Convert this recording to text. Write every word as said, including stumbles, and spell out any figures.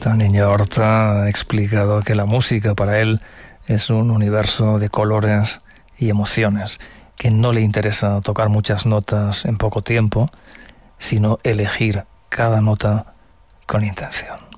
Niño Horta ha explicado que la música para él es un universo de colores y emociones, que no le interesa tocar muchas notas en poco tiempo, sino elegir cada nota con intención.